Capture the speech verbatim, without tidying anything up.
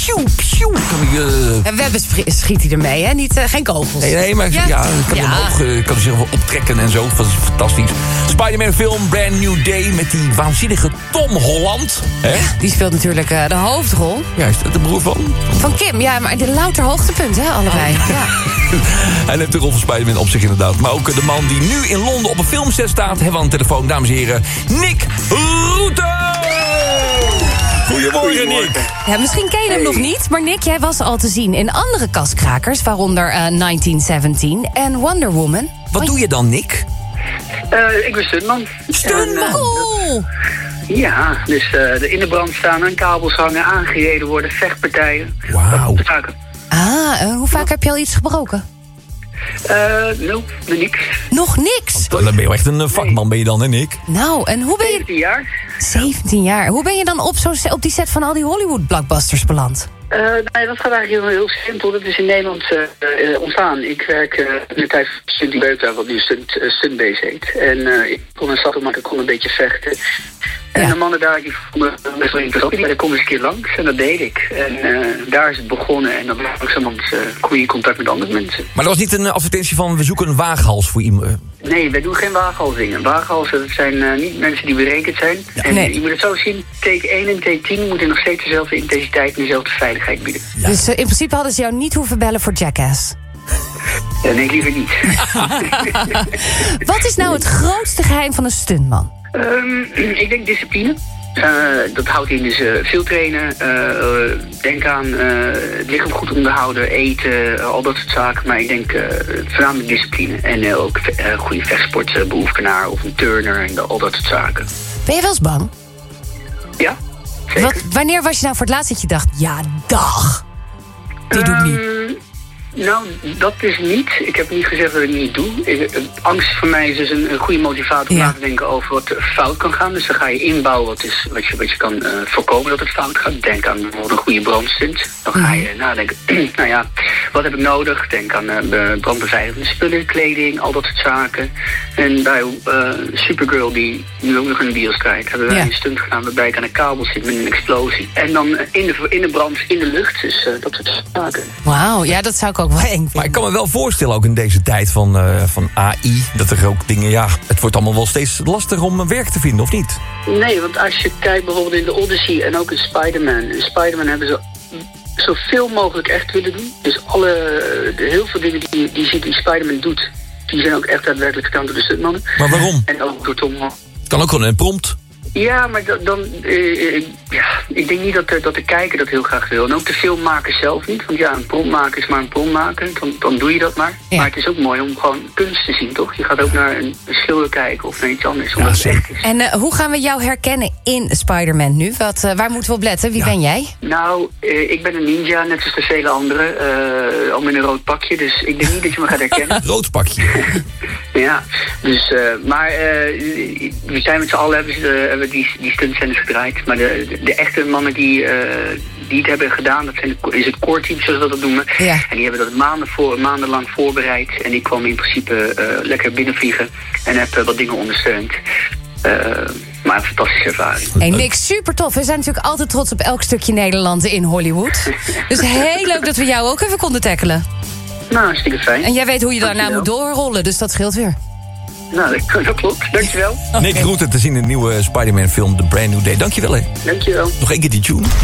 Pjoe, pjoe. Kan hij, uh... En we bespri- schiet hij ermee, hè? Niet, uh, geen kogels. Nee, nee, maar ja, ja kan hij ja. omhoog, uh, kan hij zich wel optrekken en zo. Dat is fantastisch. Spider-Man film, Brand New Day, met die waanzinnige Tom Holland. Hè? Die speelt natuurlijk uh, de hoofdrol. Ja, is dat de broer van? Van Kim, ja, maar de louter hoogtepunt, hè, allebei. Oh. Ja. Hij neemt de rol van Spider-Man op zich inderdaad. Maar ook de man die nu in Londen op een filmset staat... hebben we aan de telefoon, dames en heren, Nick Rutte! Goedemorgen, Nick. Ja, misschien ken je hem hey. nog niet, maar Nick, jij was al te zien in andere kastkrakers... waaronder uh, negentien zeventien en Wonder Woman. Wat doe je dan, Nick? Uh, ik ben stuntman. Stuntman? Uh, cool! Ja, dus uh, de in de brand staan, aan kabels hangen, aangereden worden, vechtpartijen. Wauw. Ah, uh, hoe vaak heb je al iets gebroken? Uh, no, nog niks. Nog niks? Dan ben je echt een vakman, ben je dan, hè, Nick? Nou, en hoe ben je... zeventien jaar. zeventien jaar. Hoe ben je dan op, zo, op die set van al die Hollywood-blockbusters beland? Uh, nee, dat gaat eigenlijk heel, heel simpel. Dat is in Nederland uh, uh, ontstaan. Ik werk uh, in de tijd van Stunt Beukta, wat nu Stunt, uh, Stuntbase heet. En uh, ik kon een stap maken, ik kon een beetje vechten. En ja. de mannen daar, die vonden me best wel interessant. Daar kom eens een keer langs en dat deed ik. En uh, daar is het begonnen en dan langzamerhand uh, kom je in contact met andere mensen. Maar dat was niet een advertentie van we zoeken een waaghals voor iemand? Nee, wij doen geen waaghalzingen. Waaghalzen, dat zijn uh, niet mensen die berekend zijn. Ja, en nee. je moet het zo zien, take één en take tien moeten nog steeds dezelfde intensiteit en dezelfde veiligheid bieden. Ja. Dus uh, in principe hadden ze jou niet hoeven bellen voor Jackass? Ja, nee, liever niet. Wat is nou het grootste geheim van een stuntman? Um, ik denk discipline. Uh, dat houdt in dus uh, veel trainen, uh, denk aan uh, het lichaam goed onderhouden, eten, uh, al dat soort zaken. Maar ik denk uh, voornamelijk discipline en uh, ook uh, goede vechtsportbeoefenaar of een turner en al dat soort zaken. Ben je wel eens bang? Ja, zeker. Wat, wanneer was je nou voor het laatst dat je dacht, ja dag, dit doe ik niet? Um, Nou, dat is niet. Ik heb niet gezegd dat ik het niet doe. Ik, angst voor mij is dus een, een goede motivator om ja. na te denken over wat fout kan gaan. Dus dan ga je inbouwen wat, is, wat, je, wat je kan uh, voorkomen dat het fout gaat. Denk aan bijvoorbeeld een goede brandstunt. Dan ga je nadenken, nou ja, wat heb ik nodig? Denk aan uh, brandbeveiligende spullen, kleding, al dat soort zaken. En bij uh, Supergirl, die nu ook nog in de bios krijgt, hebben wij ja. een stunt gedaan waarbij ik aan een kabel zit met een explosie. En dan uh, in, de, in de brand, in de lucht. Dus uh, dat soort zaken. Wauw, ja, dat zou ik ook wel eng vinden. Maar ik kan me wel voorstellen, ook in deze tijd van, uh, van A I, dat er ook dingen, ja, het wordt allemaal wel steeds lastiger om werk te vinden, of niet? Nee, want als je kijkt bijvoorbeeld in de Odyssey en ook in Spider-Man. In Spider-Man hebben ze zoveel mogelijk echt willen doen. Dus alle, de, heel veel dingen die, die je ziet die Spider-Man doet, die zijn ook echt daadwerkelijk gedaan door de stuntmannen. Maar waarom? En ook door Tom Holland. Het kan ook gewoon een prompt. Ja, maar dan, dan uh, ja, ik denk niet dat de, dat de kijker dat heel graag wil. En ook de filmmaker zelf niet. Want ja, een promptmaker is maar een promptmaker. Dan, dan doe je dat maar. Ja. Maar het is ook mooi om gewoon kunst te zien, toch? Je gaat ook naar een, een schilder kijken of naar iets anders. Omdat ja, het echt is. En uh, hoe gaan we jou herkennen in Spider-Man nu? Wat, uh, waar moeten we op letten? Wie ja. ben jij? Nou, uh, ik ben een ninja, net als de vele anderen. Uh, al met een rood pakje. Dus ik denk niet dat je me gaat herkennen. Rood pakje? Ja, dus, uh, maar uh, we zijn met z'n allen hebben, ze, uh, hebben die, die stuntscènes gedraaid. Maar de, de, de echte mannen die, uh, die het hebben gedaan, dat zijn de, is het core team, zoals we dat noemen. Ja. En die hebben dat maanden voor, maandenlang voorbereid. En ik kwam in principe uh, lekker binnenvliegen en heb uh, wat dingen ondersteund. Uh, maar een fantastische ervaring. Hey Nick, super tof. We zijn natuurlijk altijd trots op elk stukje Nederland in Hollywood. Dus heel leuk dat we jou ook even konden tackelen. Nou, hartstikke fijn. En jij weet hoe je daarna moet doorrollen, dus dat scheelt weer. Nou, dat, dat klopt. Dankjewel. Okay. Nick Rutte te zien in de nieuwe Spider-Man film The Brand New Day. Dankjewel, hè. Dankjewel. Nog één keer die tune.